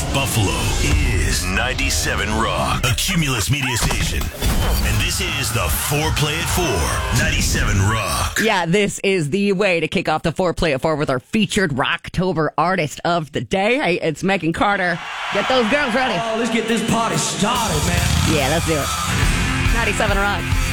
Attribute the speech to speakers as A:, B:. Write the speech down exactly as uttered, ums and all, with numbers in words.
A: Buffalo is ninety-seven Rock, a Cumulus media station. And this is the Foreplay at four, ninety-seven Rock.
B: Yeah, this is the way to kick off the Foreplay at four with our featured Rocktober artist of the day. Hey, it's Megan Carter. Get those girls ready.
C: Oh, let's get this party started, man.
B: Yeah, let's do it. ninety-seven Rock.